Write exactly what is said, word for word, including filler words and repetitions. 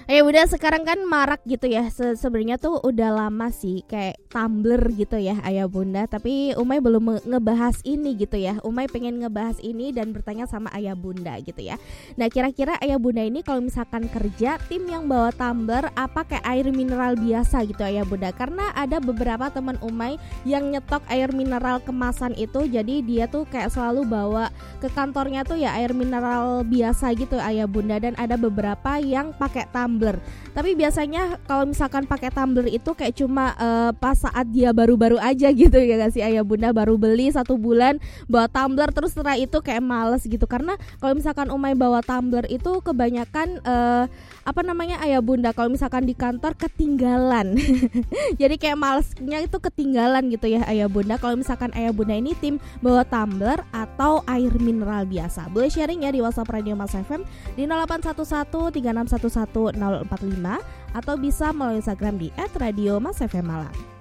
Ayah bunda sekarang kan marak gitu ya. Se- Sebenarnya tuh udah lama sih kayak tumbler gitu ya ayah bunda. Tapi Umay belum me- ngebahas ini gitu ya. Umay pengen ngebahas ini dan bertanya sama ayah bunda gitu ya. Nah kira-kira ayah bunda ini kalau misalkan kerja tim yang bawa tumbler apa kayak air mineral biasa gitu ayah bunda. Karena ada beberapa teman Umay yang nyetok air mineral kemasan itu. Jadi dia tuh kayak selalu bawa ke kantornya tuh ya air mineral biasa gitu ayah bunda. Dan ada beberapa yang pakai tumbler. Tapi biasanya kalau misalkan pakai tumbler itu kayak cuma uh, pas saat dia baru-baru aja gitu ya gak sih ayah bunda, baru beli satu bulan bawa tumbler terus setelah itu kayak males gitu. Karena kalau misalkan Umay bawa tumbler itu kebanyakan uh, apa namanya ayah bunda kalau misalkan di kantor ketinggalan. Jadi kayak malesnya itu ketinggalan gitu ya ayah bunda. Kalau misalkan ayah bunda ini tim bawa tumbler atau air mineral biasa, boleh sharing ya di WhatsApp Radio Mas F M di nol delapan satu satu tiga enam satu satu nol empat lima atau bisa melalui Instagram di et radio mas f m malang.